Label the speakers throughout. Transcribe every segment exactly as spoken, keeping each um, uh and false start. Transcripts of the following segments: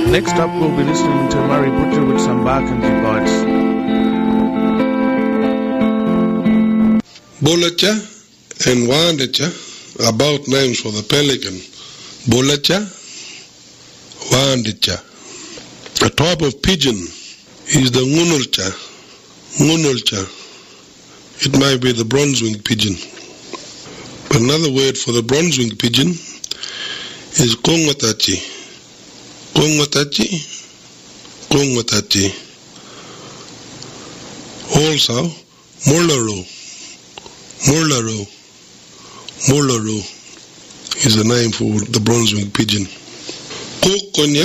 Speaker 1: Next up, we'll be listening to Murray Butcher with some Barkindji Bites.
Speaker 2: Bulacha and Wandacha are both names for the pelican. Bulacha, Wandacha. A type of pigeon is the Ngunulcha. Ngunulcha. It may be the bronze-winged pigeon. But another word for the bronze-winged pigeon is Kongwatachi. Kongwatachi, Kongwatachi. Also, Mularu. Mularu. Mularu is the name for the bronze-winged pigeon. Kokonya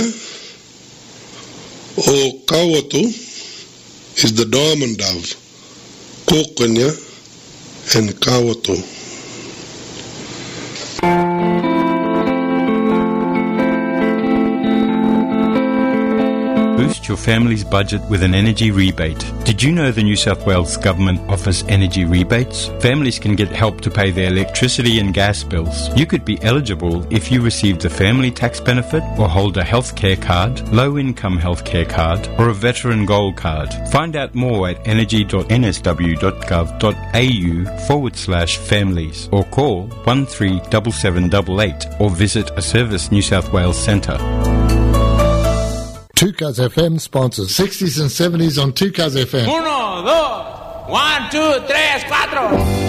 Speaker 2: or Kawato is the diamond dove. Kokonya and Kawato.
Speaker 3: Boost your family's budget with an energy rebate. Did you know the New South Wales Government offers energy rebates? Families can get help to pay their electricity and gas bills. You could be eligible if you received a family tax benefit or hold a healthcare card, low-income healthcare card, or a veteran gold card. Find out more at energy.nsw.gov.au forward slash families or call one three seven seven eight eight or visit a Service New South Wales centre.
Speaker 4: two Cuz F M sponsors sixties and seventies on two Cuz F M.
Speaker 5: Uno, dos, one, two, tres, cuatro.